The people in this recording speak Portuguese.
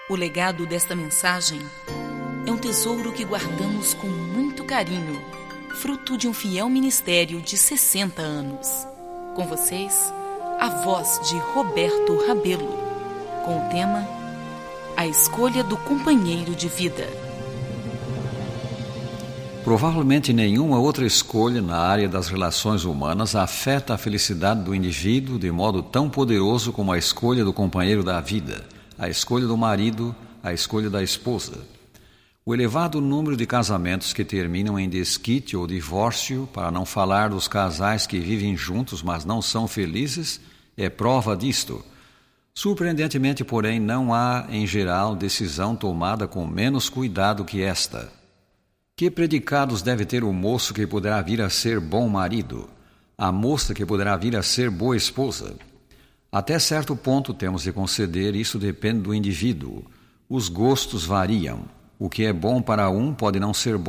O legado desta mensagem é um tesouro que guardamos com muito carinho, fruto de um fiel ministério de 60 anos. Com vocês, a voz de Roberto Rabelo, com o tema A Escolha do Companheiro de Vida. Provavelmente nenhuma outra escolha na área das relações humanas afeta a felicidade do indivíduo de modo tão poderoso como a escolha do companheiro da vida, a escolha do marido, a escolha da esposa. O elevado número de casamentos que terminam em desquite ou divórcio, para não falar dos casais que vivem juntos mas não são felizes, é prova disto. Surpreendentemente, porém, não há, em geral, decisão tomada com menos cuidado que esta. Que predicados deve ter o moço que poderá vir a ser bom marido, a moça que poderá vir a ser boa esposa? Até certo ponto temos de conceder, isso depende do indivíduo. Os gostos variam. O que é bom para um pode não ser bom